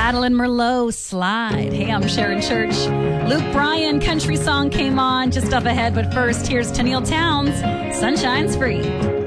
Madeline Merlot, Slide. Hey, I'm Sharon Church. Luke Bryan, country song came on just up ahead, but first, here's Tenille Townes, Sunshine's Free.